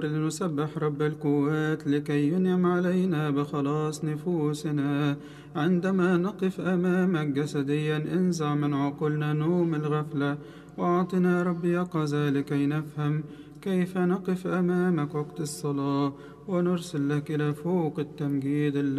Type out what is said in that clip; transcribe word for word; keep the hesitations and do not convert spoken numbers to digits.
لنسبح رب القوات لكي ينعم علينا بخلاص نفوسنا. عندما نقف أمامك جسديا انزع من عقولنا نوم الغفلة، وأعطنا رب يقظة لكي نفهم كيف نقف أمامك وقت الصلاة ونرسل لك إلى فوق التمجيد